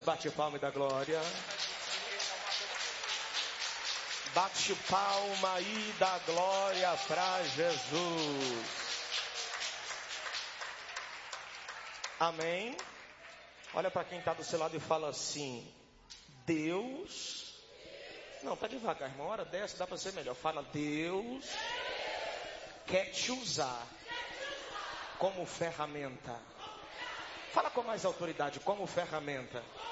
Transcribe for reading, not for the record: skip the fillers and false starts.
Bate palma e dá glória. Bate palma e dá glória para Jesus. Amém? Olha para quem está do seu lado e fala assim: Deus. Não, tá devagar, irmão. Hora dessa dá para ser melhor. Fala: Deus quer te usar como ferramenta. Fala com mais autoridade: como ferramenta.